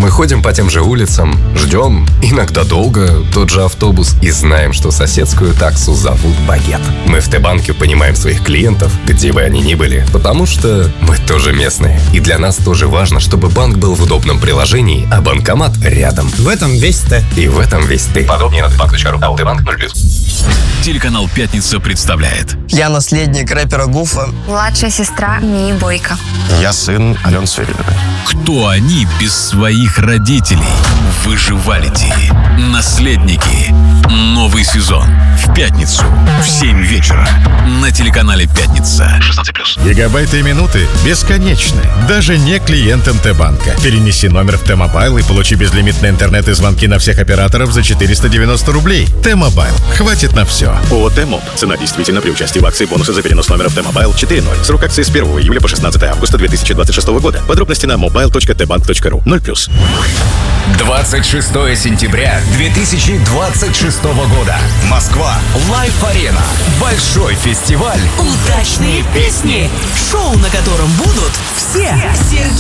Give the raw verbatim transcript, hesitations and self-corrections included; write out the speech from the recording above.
Мы ходим по тем же улицам, ждем, иногда долго, тот же автобус, и знаем, что соседскую таксу зовут Багет. Мы в Т-банке понимаем своих клиентов, где бы они ни были, потому что мы тоже местные. И для нас тоже важно, чтобы банк был в удобном приложении, а банкомат рядом. В этом весь Т. И в этом весь ты. Подробнее на т банк точка ру. АО Т-банк ноль плюс. Телеканал «Пятница» представляет. Я наследник рэпера Гуфа. Младшая сестра Мии Бойко. Я сын Алены Сверидовой. Кто они без своих родителей? Выживалити. Наследники. Новый сезон. В пятницу в семь вечера. На телеканале «Пятница». шестнадцать плюс. Гигабайты и минуты бесконечны. Даже не клиентам Т-банка. Перенеси номер в Т-мобайл и получи безлимитный интернет и звонки на всех операторов за четыреста девяносто рублей. Т-мобайл. Хватит на все. ООО «Т-моб». Цена действительно при участии в акции бонусы за перенос номера в Т-мобайл четыре ноль. Срок акции с первого июля по шестнадцатое августа две тысячи двадцать шестого года. Подробности на мобайл точка т банк точка ру. ноль плюс. двадцать шестое сентября две тысячи двадцать шестого года. Москва. Лайф-арена. Большой фестиваль. Удачные песни. Шоу, на котором будут все. Сергей